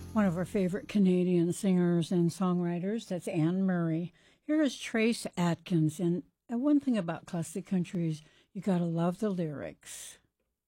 One of our favorite Canadian singers and songwriters, that's Anne Murray. Here is Trace Atkins. And one thing about classic country is you got to love the lyrics.